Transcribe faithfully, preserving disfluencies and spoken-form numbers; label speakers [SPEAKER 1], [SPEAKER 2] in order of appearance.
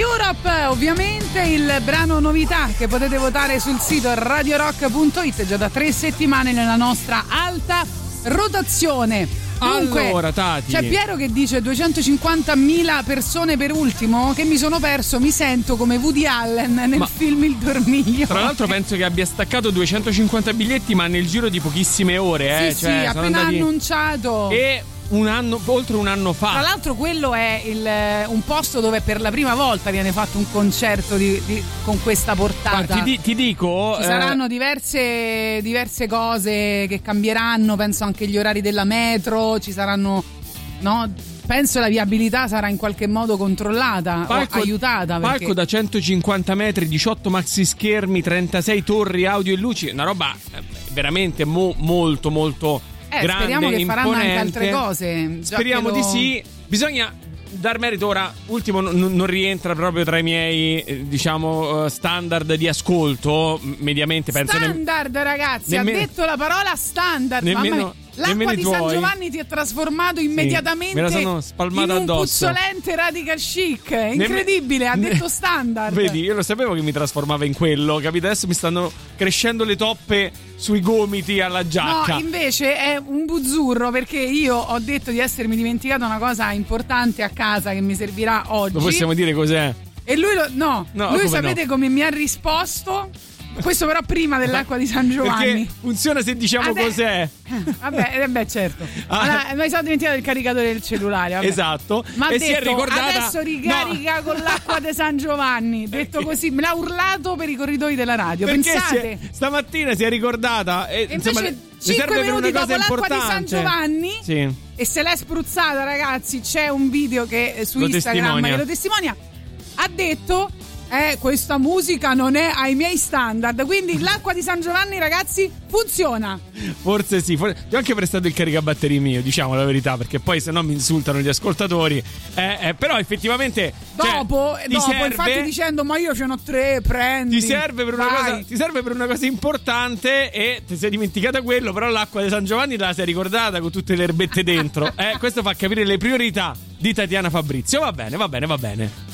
[SPEAKER 1] Europe, ovviamente il brano novità che potete votare sul sito radio rock punto it già da tre settimane nella nostra alta rotazione. Dunque,
[SPEAKER 2] allora, Tati,
[SPEAKER 1] c'è Piero che dice duecentocinquantamila persone per ultimo, che mi sono perso, mi sento come Woody Allen nel
[SPEAKER 2] ma,
[SPEAKER 1] film Il Dormiglio.
[SPEAKER 2] Tra l'altro penso che abbia staccato duecentocinquanta biglietti, ma nel giro di pochissime ore, eh.
[SPEAKER 1] Sì,
[SPEAKER 2] cioè,
[SPEAKER 1] sì,
[SPEAKER 2] sono
[SPEAKER 1] appena
[SPEAKER 2] andati...
[SPEAKER 1] annunciato.
[SPEAKER 2] E un anno, oltre un anno fa.
[SPEAKER 1] Tra l'altro quello è il, un posto dove per la prima volta viene fatto un concerto di, di, con questa portata.
[SPEAKER 2] Ma ti, ti dico,
[SPEAKER 1] ci
[SPEAKER 2] eh...
[SPEAKER 1] saranno diverse, diverse cose che cambieranno, penso anche gli orari della metro, ci saranno, no? Penso la viabilità sarà in qualche modo controllata
[SPEAKER 2] palco,
[SPEAKER 1] o aiutata.
[SPEAKER 2] Palco
[SPEAKER 1] perché...
[SPEAKER 2] da centocinquanta metri, diciotto maxi schermi, trentasei torri, audio e luci, una roba veramente mo, molto molto
[SPEAKER 1] Eh,
[SPEAKER 2] grande,
[SPEAKER 1] speriamo che
[SPEAKER 2] imponente.
[SPEAKER 1] faranno anche altre cose. Già
[SPEAKER 2] Speriamo
[SPEAKER 1] lo...
[SPEAKER 2] di sì. Bisogna dar merito ora. Ultimo, n- non rientra proprio tra i miei eh, diciamo uh, standard di ascolto. Mediamente penso
[SPEAKER 1] standard, ne... ragazzi. Nemmeno... ha detto la parola standard.
[SPEAKER 2] Nemmeno...
[SPEAKER 1] Mamma mia. L'acqua di San Giovanni ti ha trasformato immediatamente
[SPEAKER 2] sì, me la sono spalmata
[SPEAKER 1] in un
[SPEAKER 2] addosso.
[SPEAKER 1] puzzolente radical chic. Incredibile, Nemm... ha detto standard.
[SPEAKER 2] Vedi, io lo sapevo che mi trasformava in quello, capito? Adesso mi stanno crescendo le toppe sui gomiti alla giacca.
[SPEAKER 1] No, invece è un buzzurro, perché io ho detto di essermi dimenticato una cosa importante a casa che mi servirà oggi.
[SPEAKER 2] Lo possiamo dire cos'è?
[SPEAKER 1] E lui lo, no,
[SPEAKER 2] no
[SPEAKER 1] lui
[SPEAKER 2] come
[SPEAKER 1] sapete
[SPEAKER 2] no?
[SPEAKER 1] come mi ha risposto? Questo però prima dell'acqua di San Giovanni.
[SPEAKER 2] Perché funziona se diciamo
[SPEAKER 1] Adè,
[SPEAKER 2] cos'è.
[SPEAKER 1] Vabbè, eh beh, certo. Allora, mi sono dimenticato il caricatore del cellulare. Vabbè.
[SPEAKER 2] Esatto.
[SPEAKER 1] Ma
[SPEAKER 2] e
[SPEAKER 1] ha detto,
[SPEAKER 2] si è ricordata...
[SPEAKER 1] adesso ricarica no. con l'acqua di San Giovanni. Detto così, me l'ha urlato per i corridoi della radio.
[SPEAKER 2] Perché
[SPEAKER 1] pensate?
[SPEAKER 2] Si è, stamattina si è ricordata. E,
[SPEAKER 1] e
[SPEAKER 2] insomma,
[SPEAKER 1] invece cinque minuti dopo l'acqua importante. di San Giovanni.
[SPEAKER 2] Sì.
[SPEAKER 1] E se l'è spruzzata, ragazzi. C'è un video che su
[SPEAKER 2] lo
[SPEAKER 1] Instagram
[SPEAKER 2] testimonia.
[SPEAKER 1] che lo testimonia. Ha detto... Eh, questa musica non è ai miei standard. Quindi l'acqua di San Giovanni, ragazzi, funziona.
[SPEAKER 2] Forse sì, forse... Ti ho anche prestato il caricabatteri mio, diciamo la verità, perché poi se no mi insultano gli ascoltatori. eh, eh, Però effettivamente
[SPEAKER 1] Dopo,
[SPEAKER 2] cioè,
[SPEAKER 1] dopo
[SPEAKER 2] serve...
[SPEAKER 1] infatti dicendo ma io ce n'ho tre, prendi.
[SPEAKER 2] Ti serve per una cosa, ti serve per una cosa importante. E ti sei dimenticata quello. Però l'acqua di San Giovanni la sei ricordata con tutte le erbette dentro. eh, Questo fa capire le priorità di Tatiana Fabrizio. Va bene, va bene, va bene.